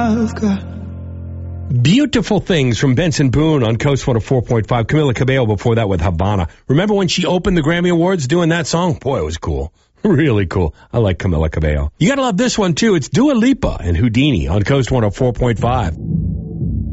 I've got. Beautiful Things from Benson Boone on Coast 104.5. Camila Cabello before that with Havana. Remember when she opened the Grammy Awards doing that song? Boy, it was cool. Really cool. I like Camila Cabello. You gotta love this one too. It's Dua Lipa and Houdini on Coast 104.5.